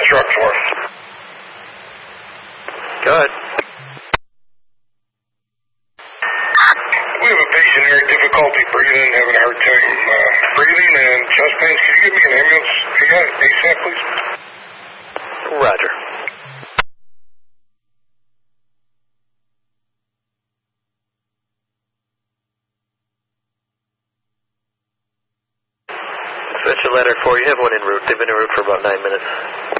truck for him. Go ahead. We have a patient here, difficulty breathing, having a hard time breathing and chest pains. Can you give me an ambulance? ASAP, please? Roger. Fetch a letter for you. Have one en route. They've been en route for about 9 minutes.